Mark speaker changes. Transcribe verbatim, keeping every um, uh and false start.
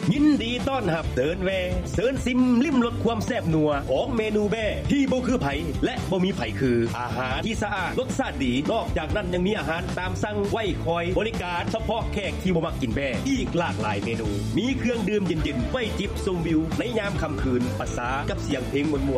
Speaker 1: ยินดีต้อนรับเดินแวเซิร์นซิมลิ้มรสความแซ่บนัวของเมนูแบ้ที่บ่คือไผและบ่มีไผคืออาหารที่สะอาดรสชาติดีนอกจากนั้นยังมีอาหารตามสั่งไว้คอยบริการเฉพาะแขกที่บ่มักกินแบ้อีกหลากหลายเมนูมีเครื่องดื่มเย็นๆไว้จิบชมวิวในยามค่ำคืนภาษากับเสียงเพลงม่วน